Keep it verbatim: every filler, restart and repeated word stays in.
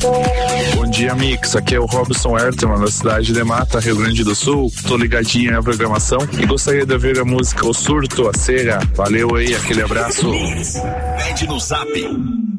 Bom dia, Mix. Aqui é o Robson Hertman, da cidade de Mata, Rio Grande do Sul. Tô ligadinho na programação e gostaria de ouvir a música O Surto, a Cera. Valeu aí, aquele abraço. Pede no Zap